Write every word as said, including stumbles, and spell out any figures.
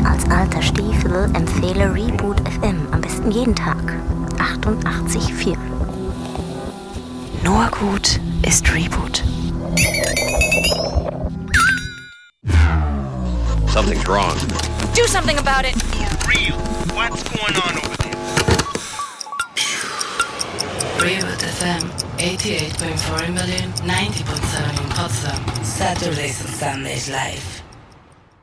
Als alter Stiefel empfehle Reboot F M am besten jeden Tag. achtundachtzig Komma vier. Nur gut ist Reboot. Something's wrong. Do something about it. For real, what's going on over there? Reboot F M, eighty-eight point four in Berlin, ninety point seven in Potsdam. Saturdays and Sundays live.